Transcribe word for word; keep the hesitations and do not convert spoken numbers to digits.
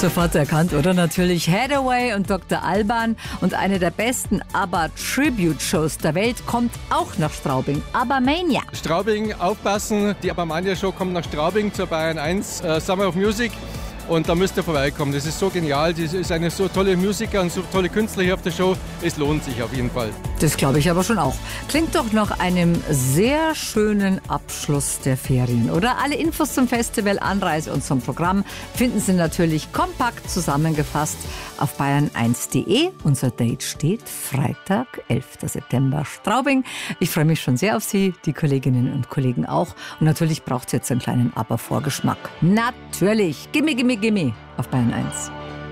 Sofort erkannt, oder? Natürlich Hathaway und Doktor Alban. Und eine der besten ABBA-Tribute-Shows der Welt kommt auch nach Straubing. ABBA-Mania. Straubing, aufpassen. Die ABBA-Mania-Show kommt nach Straubing zur Bayern eins äh, Summer of Music. Und da müsst ihr vorbeikommen. Das ist so genial. Das ist eine so tolle Musiker und so tolle Künstler hier auf der Show. Es lohnt sich auf jeden Fall. Das glaube ich aber schon auch. Klingt doch nach einem sehr schönen Abschluss der Ferien, oder? Alle Infos zum Festival, Anreise und zum Programm finden Sie natürlich kompakt zusammengefasst auf bayern eins punkt de. Unser Date steht Freitag, elfter September, Straubing. Ich freue mich schon sehr auf Sie, die Kolleginnen und Kollegen auch. Und natürlich braucht es jetzt einen kleinen ABBA-Vorgeschmack. Natürlich. Gimme, gimme, gimme auf Bayern eins.